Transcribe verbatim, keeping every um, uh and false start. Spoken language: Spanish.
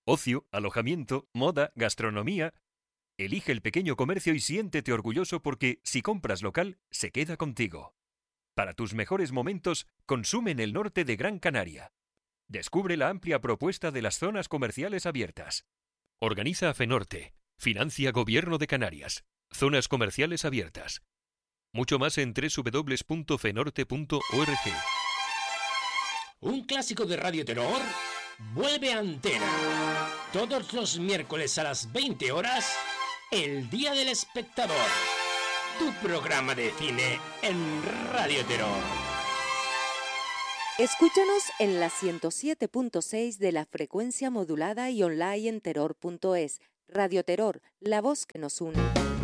ocio, alojamiento, moda, gastronomía. Elige el pequeño comercio y siéntete orgulloso porque, si compras local, se queda contigo. Para tus mejores momentos, consume en el norte de Gran Canaria. Descubre la amplia propuesta de las zonas comerciales abiertas. Organiza FENORTE. Financia Gobierno de Canarias. Zonas comerciales abiertas. Mucho más en doble u doble u doble u punto fenorte punto org. Un clásico de Radio Terror vuelve a antena. Todos los miércoles a las veinte horas, El Día del Espectador. Tu programa de cine en Radio Terror. Escúchanos en la ciento siete punto seis de la frecuencia modulada y online en terror punto es. Radio Terror, la voz que nos une.